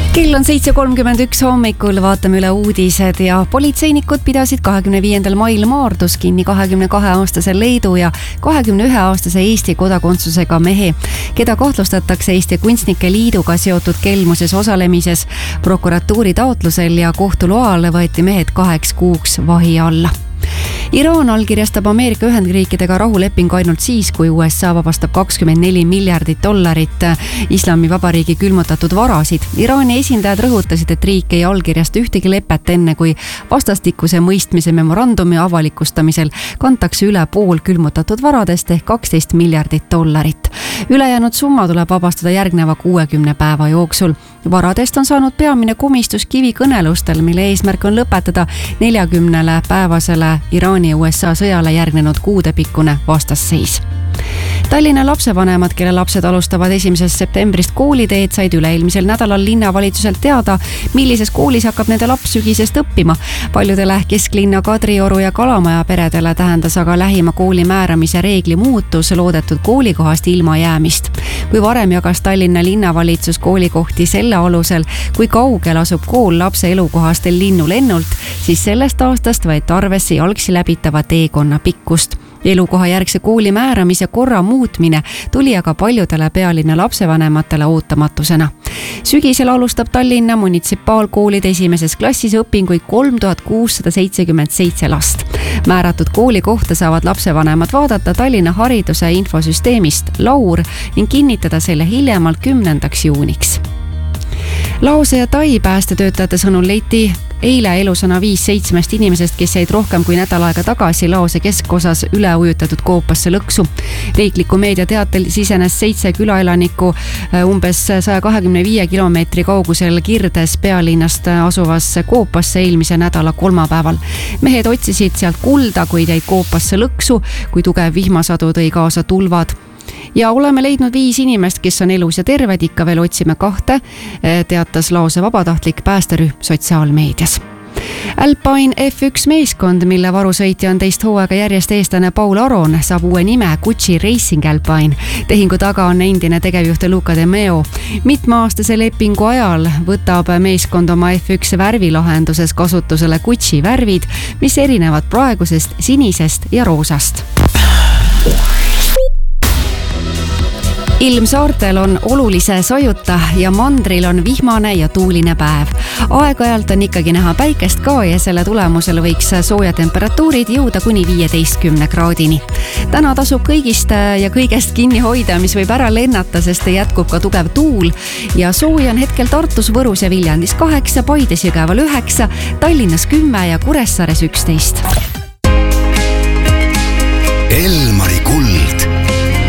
Kell on 7:31 hommikul, vaatame üle uudised ja politseinikud pidasid 25. mail Maardus kinni 22-aastase Leedu ja 21-aastase Eesti kodakondsusega mehe, keda kahtlustatakse Eesti Kunstnike Liiduga seotud kelmuses osalemises. Prokuratuuri taotlusel ja kohtu loal võeti mehed 2 kuuks vahi alla. Iraan allkirjastab Ameerika Ühendriikidega rahulepingu ainult siis, kui USA vabastab $24 miljardit Islamivabariigi külmutatud varasid. Iraani esindajad rõhutasid, et riik ei allkirjasta ühtegi lepet enne, kui vastastikuse mõistmise memorandumi avalikustamisel kantakse üle pool külmutatud varadest ehk $12 miljardit. Ülejäänud summa tuleb vabastada järgneva 60 päeva jooksul. Varadest on saanud peamine komistus kivikõnelustel, mille eesmärk on lõpetada 40 päevasele Iraani ja USA sõjale järgnenud kuudepikkune vastasseis. Tallinna lapsevanemad, kelle lapsed alustavad 1. septembrist kooliteed, said üle-eelmisel nädalal linnavalitsuselt teada, millises koolis hakkab nende laps sügisest õppima. Paljudele kesklinna Kadrioru ja Kalamaja peredele tähendas aga lähima kooli määramise reegli muutus loodetud koolikohast ilma jäämist. Kui varem jagas Tallinna linnavalitsus koolikohti selle alusel, kui kaugel asub kool lapse elukohast linnulennult, siis sellest aastast võeti arvesse jalgsi läbitava teekonna pikkust. Elukoha järgse kooli määramise korra muutmine tuli aga paljudele pealinna lapsevanematele ootamatusena. Sügisel alustab Tallinna munitsipaalkoolide 1. klassis õpinguid 3677 last. Määratud kooli kohta saavad lapsevanemad vaadata Tallinna hariduse infosüsteemist Laur ning kinnitada selle hiljemalt 10. juuniks. Laose ja Tai päästetöötajate sõnul leiti eile elusana 5-7 inimesest, kes jäid rohkem kui nädal aega tagasi Laose keskosas üle ujutatud koopasse lõksu. Riikliku meedia teatel sisenes 7 külaelanikku umbes 125 kilomeetri kaugusel Kirdes pealinnast asuvasse koopasse eelmise nädala kolmapäeval. Mehed otsisid sealt kulda, kuid jäid koopasse lõksu, kui tugev vihmasadu tõi kaasa tulvad. Ja oleme leidnud 5 inimest, kes on elus ja terved, ikka veel otsime 2, teatas Laose vabatahtlik päästerühm sotsiaalmeedias. Alpine F1 meeskond, mille varusõitja on teist hooaega järjest eestlane Paul Aron, saab uue nime Gucci Racing Alpine. Tehingu taga on endine tegevjuht Luca De Meo. Mitmeaastase lepingu ajal võtab meeskond oma F1 värvilahenduses kasutusele Gucci värvid, mis erinevad praegusest sinisest ja roosast. Ilm saartel on olulise sajuta ja mandril on vihmane ja tuuline päev. Aeg-ajalt on ikkagi näha päikest ka ja selle tulemusel võiks sooja temperatuurid jõuda kuni 15 kraadini. Täna tasub kõigist ja kõigest kinni hoida, mis võib ära lennata, sest jätkub ka tugev tuul ja sooja on hetkel Tartus, Võrus ja Viljandis 8, Paides Jõgeval 9, Tallinnas 10 ja Kuressaares 11.